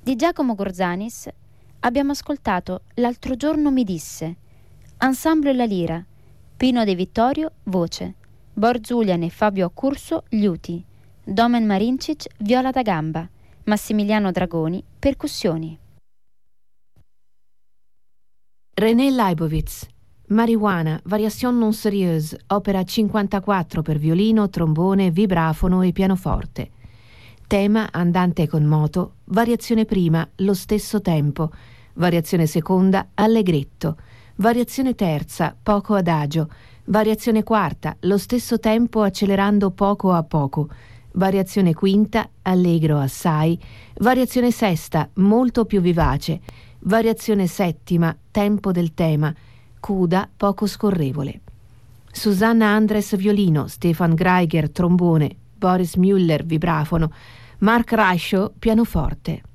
Di Giacomo Gorzanis abbiamo ascoltato L'altro giorno mi disse, Ensemble La Lira, Pino De Vittorio, voce, Bor Zulian e Fabio Accurso, liuti, Domen Marincic, viola da gamba, Massimiliano Dragoni, percussioni. René Leibovitz, Marijuana, variation non sérieuse, opera 54 per violino, trombone, vibrafono e pianoforte. Tema andante con moto, variazione prima, lo stesso tempo, variazione seconda, allegretto, variazione terza, poco adagio, variazione quarta, lo stesso tempo accelerando poco a poco, variazione quinta, allegro assai, variazione sesta, molto più vivace, variazione settima, tempo del tema, cuda, poco scorrevole. Susanna Andres violino, Stefan Greiger trombone, Boris Müller vibrafono, Mark Reichow pianoforte.